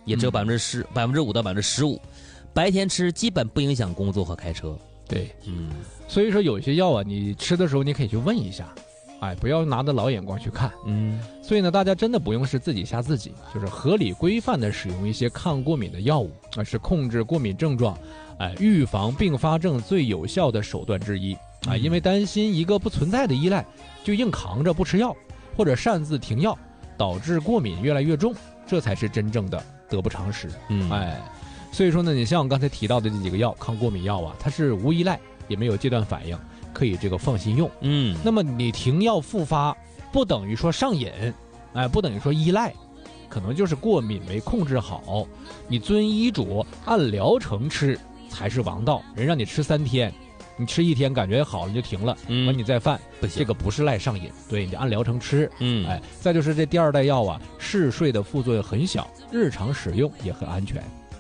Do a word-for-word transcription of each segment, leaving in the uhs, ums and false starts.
也只有百分之十、百分之五到百分之十五。白天吃基本不影响工作和开车。 对， 嗯， 所以说有些药啊，你吃的时候你可以去问一下，哎，不要拿着老眼光去看。 嗯， 所以呢，大家真的不用是自己吓自己，就是合理规范的使用一些抗过敏的药物啊，是控制过敏症状，哎，预防并发症最有效的手段之一啊。因为担心一个不存在的依赖，就硬扛着不吃药，或者擅自停药，导致过敏越来越重，这才是真正的得不偿失。 嗯， 哎。所以说呢，你像我刚才提到的这几个药，抗过敏药啊，它是无依赖，也没有戒断反应，可以这个放心用。 嗯， 那么你停药复发，不等于说上瘾，哎，不等于说依赖，可能就是过敏没控制好。你遵医嘱，按疗程吃才是王道。人让你吃三天，你吃一天感觉好了就停了， 嗯， 完你再犯， 不行， 这个不是赖上瘾，对，你按疗程吃。 嗯， 哎，再就是这第二代药啊，嗜睡的副作用很小，日常使用也很安全。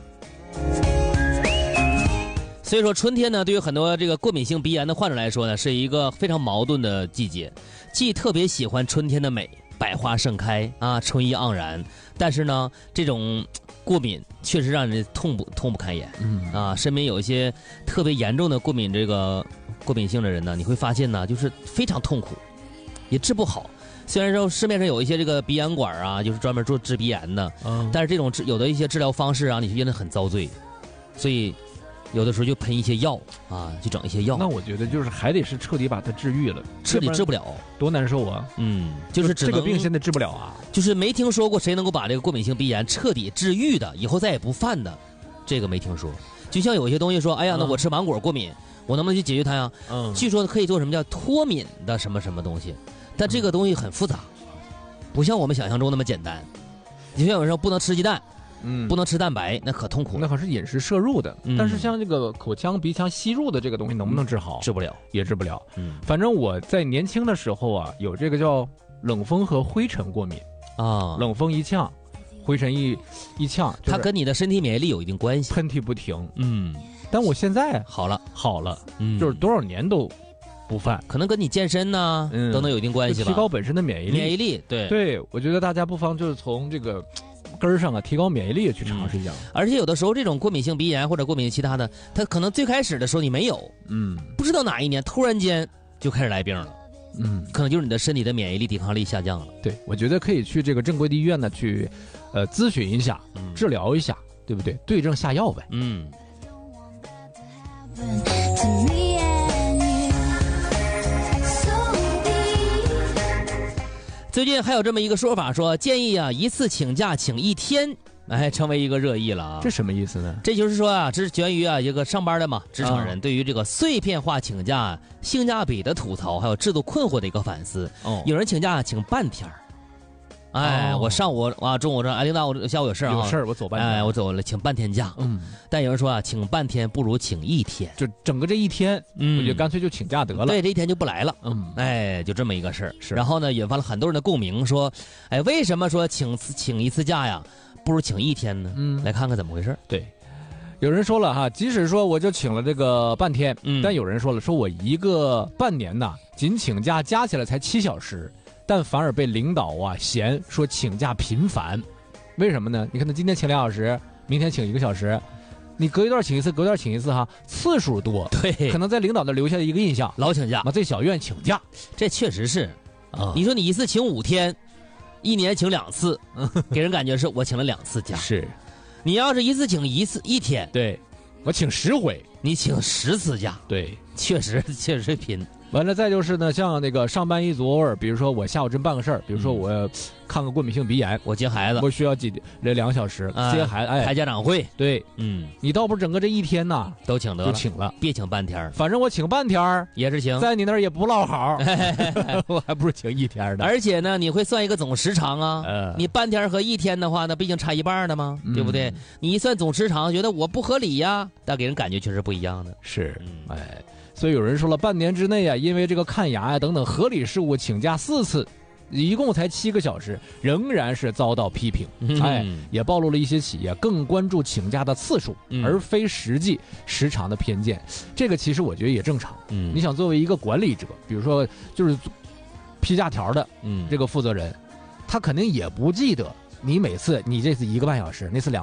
所以说春天呢，对于很多这个过敏性鼻炎的患者来说呢，是一个非常矛盾的季节，既特别喜欢春天的美，百花盛开啊，春意盎然，但是呢，这种过敏确实让人痛不痛不堪言。嗯啊，身边有一些特别严重的过敏这个过敏性的人呢，你会发现呢，就是非常痛苦，也治不好。虽然说市面上有一些这个鼻炎管啊，就是专门做治鼻炎的，嗯，但是这种治有的一些治疗方式啊，你觉得很遭罪，所以有的时候就喷一些药啊，就整一些药。 那我觉得就是还得是彻底把它治愈了， 彻底治不了， 多难受啊！ 嗯，就是只能这个病现在治不了啊， 就是没听说过谁能够把这个过敏性鼻炎彻底治愈的，以后再也不犯的，这个没听说。就像有些东西说，哎呀，那我吃芒果过敏，嗯、我能不能去解决它呀？嗯，据说可以做什么叫脱敏的什么什么东西。但这个东西很复杂，不像我们想象中那么简单。就像有人说不能吃鸡蛋，嗯，不能吃蛋白，那可痛苦了。 那可是饮食摄入的，嗯、但是像这个口腔、鼻腔吸入的这个东西，能不能治好？ 治不了， 也治不了。 嗯， 反正我在年轻的时候啊，有这个叫冷风和灰尘过敏啊，冷风一呛，灰尘一一呛，就是、 它跟你的身体免疫力有一定关系， 喷嚏不停。 嗯， 但我现在好了， 好了，嗯，就是多少年都不犯， 可能跟你健身呢、嗯、都能有一定关系吧， 提高本身的免疫力。 免疫力，对对，我觉得大家不妨就是从这个根儿上啊，提高免疫力去尝试一下、嗯。 而且有的时候这种过敏性鼻炎或者过敏其他的，它可能最开始的时候你没有，嗯，不知道哪一年突然间就开始来病了，嗯，可能就是你的身体的免疫力抵抗力下降了。 对，我觉得可以去这个正规的医院呢去，呃，咨询一下，嗯、治疗一下，对不对？对症下药呗。嗯。 最近还有这么一个说法，说建议啊一次请假请一天，哎，成为一个热议了啊。 这什么意思呢？ 这就是说啊，这是源于啊一个上班的嘛职场人、哦、对于这个碎片化请假性价比的吐槽，还有制度困惑的一个反思。哦，有人请假请半天儿。哎，哦、我上午啊，中午这哎，领导，我下午有事啊， 有事我走半天， 哎，我走了，请半天假。嗯，但有人说啊，请半天不如请一天， 就整个这一天，嗯，我觉得干脆就请假得了。 对，这一天就不来了。嗯，哎，就这么一个事儿。是，然后呢，引发了很多人的共鸣，说，哎，为什么说请请一次假呀，不如请一天呢？嗯，来看看怎么回事。 对，有人说了哈，即使说我就请了这个半天，嗯，但有人说了，说我一个半年呐，仅请假加起来才七小时。但反而被领导啊嫌说请假频繁，为什么呢？你看他今天请两小时，明天请一个小时，你隔一段请一次，隔一段请一次哈，次数多， 对， 可能在领导那留下一个印象， 老请假， 嘛这小院请假， 这确实是啊。你说你一次请五天，一年请两次，给人感觉是我请了两次假。 是， 你要是一次请一次一天， 对，我请十回， 你请十次假， 对， 确实确实拼。 完了，再就是呢，像那个上班一族，偶尔，比如说我下午真办个事儿，比如说我看个过敏性鼻炎， 我接孩子， 我需要几这两个小时、哎、接孩子，哎， 开家长会， 对，嗯，你倒不是整个这一天呐都请得了， 就请了， 别请半天， 反正我请半天也是请， 在你那儿也不落好，我还不如请一天的。 而且呢，你会算一个总时长啊，呃、你半天和一天的话，那毕竟差一半的嘛，嗯、对不对？你一算总时长，觉得我不合理呀，但给人感觉确实不一样的。 是，嗯、哎。所以有人说了，半年之内啊，因为这个看牙呀等等合理事务请假四次，一共才七个小时，仍然是遭到批评。嗯、哎，也暴露了一些企业更关注请假的次数，嗯、而非实际时长的偏见。这个其实我觉得也正常。嗯，你想作为一个管理者，比如说就是批假条的，嗯，这个负责人，他肯定也不记得你每次你这次一个半小时，那次两。